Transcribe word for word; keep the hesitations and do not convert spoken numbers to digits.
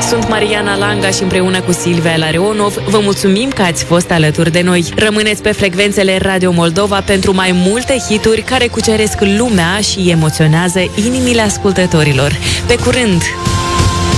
Sunt Mariana Langa și împreună cu Silvia Larionov vă mulțumim că ați fost alături de noi. Rămâneți pe frecvențele Radio Moldova pentru mai multe hituri care cuceresc lumea și emoționează inimile ascultătorilor. Pe curând!